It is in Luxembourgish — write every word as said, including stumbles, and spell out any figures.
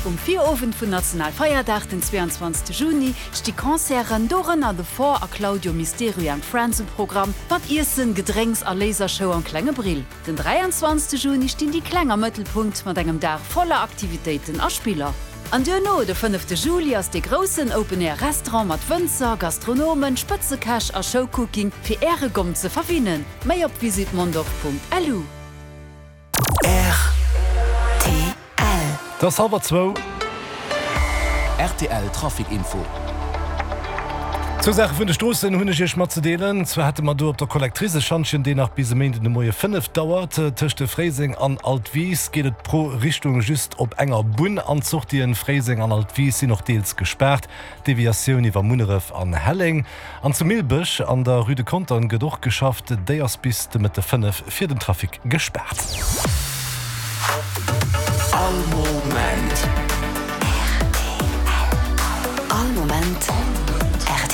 um Vierofen vun Nationalfeierdach den zweiundzwanzigsten Juni sti Konzeren Dorena de Fort a Claudio Mysterio an Friends im Programm, wat Issen Gedrängs a Lasershow an Klängebrill. Den dreiundzwanzigsten Juni stehen die Klänger Mittelpunkt mat engem Dach voller Aktivitäten a Spieler. An Dino de fünften Juli ass de großen Open-Air-Restaurant mat Wënzer, Gastronomen, Spëzecash a Showcooking fir Äre gom ze verwinnen. Mei op visitmondorf punkt l u. R T L Das halber zwei. R T L Trafikinfo. Zur Sache vun de Stossen hunne ich mat ze deelen. Zwer hätte man du op der Kollektrice Chanchen, de nach bis Mende de Moie fünf dauert. Tchte Freising an Altwies geht et pro Richtung just op enger Bun anzucht die en Freising an Altwies sie noch deels gesperrt. Deviationun iwwer Munneref an Helling. An zu Milbech an der Rüde Kontern gedoch geschafft, déierspiste mit de fünf fir den Trafik gesperrt. All Moment. All Moment.